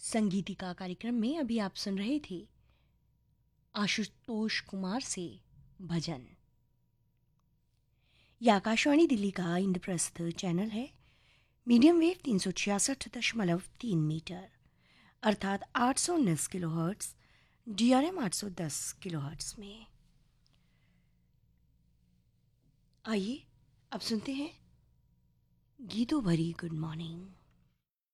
संगीतिका कार्यक्रम में अभी आप सुन रहे थे आशुतोष कुमार से भजन। यह आकाशवाणी दिल्ली का इंद्रप्रस्थ चैनल है। मीडियम वेव 366.3 मीटर अर्थात 819 किलोहर्ट्ज़, DRM 810 किलोहर्ट्ज़ में। आइए अब सुनते हैं गीतों भरी गुड मॉर्निंग।